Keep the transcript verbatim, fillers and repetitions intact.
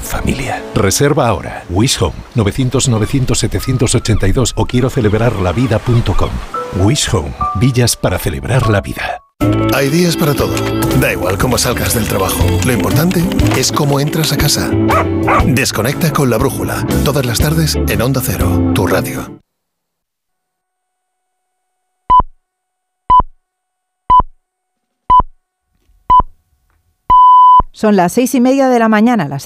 familia. Reserva ahora. Wish Home, novecientos novecientos setecientos ochenta y dos o quiero celebrar la vida punto com. Wish Home, villas para celebrar la vida. Hay días para todo. Da igual cómo salgas del trabajo. Lo importante es cómo entras a casa. Desconecta con La Brújula. Todas las tardes en Onda Cero, tu radio. Son las seis y media de la mañana, las